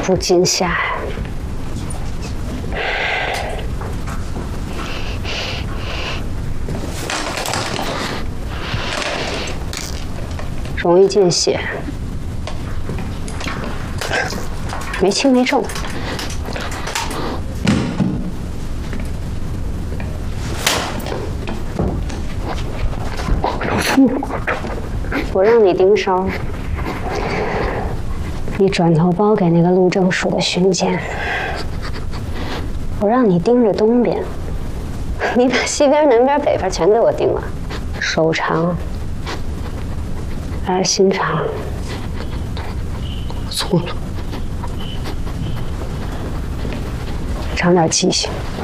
不惊吓。容易见血，没轻没重。我让你盯梢，你转头包给那个陆正蜀的巡检。我让你盯着东边，你把西边、南边、北边全给我盯了，手长还是心长？ 我错了， 长点记性。